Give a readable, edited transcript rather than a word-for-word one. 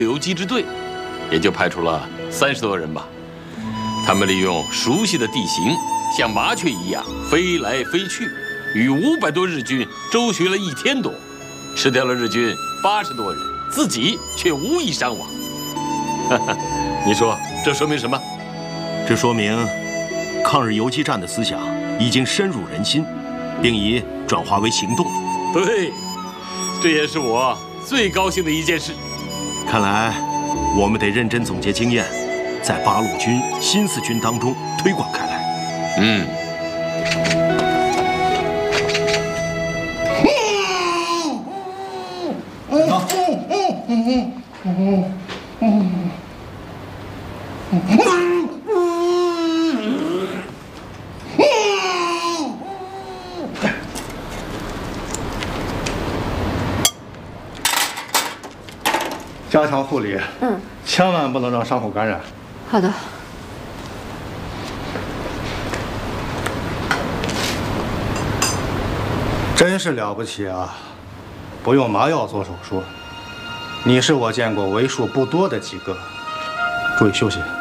游击支队，也就派出了30多人吧。他们利用熟悉的地形，像麻雀一样飞来飞去，与500多日军周旋了1天多，吃掉了日军80多人，自己却无一伤亡。你说这说明什么？ 这说明抗日游击战的思想已经深入人心，并已转化为行动了。 对，这也是我最高兴的一件事。 看来我们得认真总结经验，在八路军、新四军当中推广开来。 加强护理，千万不能让伤口感染。 好的。 真是了不起啊！不用麻药做手术，你是我见过为数不多的几个。注意休息。